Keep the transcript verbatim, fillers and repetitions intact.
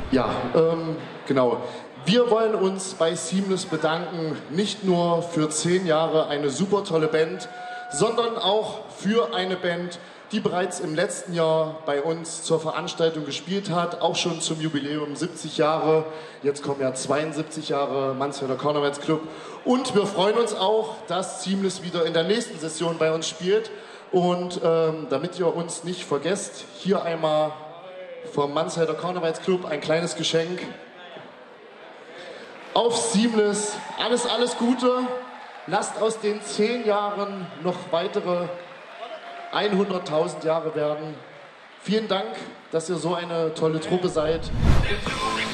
Ja, ähm, genau. Wir wollen uns bei Seamless bedanken, nicht nur für zehn Jahre eine super tolle Band, sondern auch für eine Band, die bereits im letzten Jahr bei uns zur Veranstaltung gespielt hat, auch schon zum Jubiläum siebzig Jahre. Jetzt kommen ja zweiundsiebzig Jahre Mansfelder Karnevalsclub. Und wir freuen uns auch, dass Seamless wieder in der nächsten Session bei uns spielt. Und ähm, damit ihr uns nicht vergesst, hier einmal vom Mansfelder Karnevalsclub ein kleines Geschenk. Auf Seamless, alles, alles Gute. Lasst aus den zehn Jahren noch weitere hunderttausend Jahre werden. Vielen Dank, dass ihr so eine tolle Truppe seid.